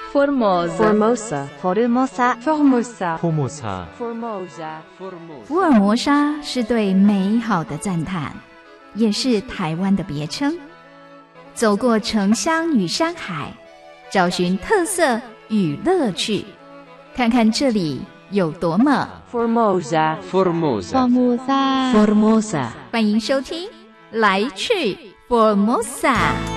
Formosa Formosa 福尔摩沙是对美好的赞叹，也是台湾的别称。走过城乡与山海，找寻特色与乐趣，看看这里有多么 Formosa 欢迎收听来去 Formosa。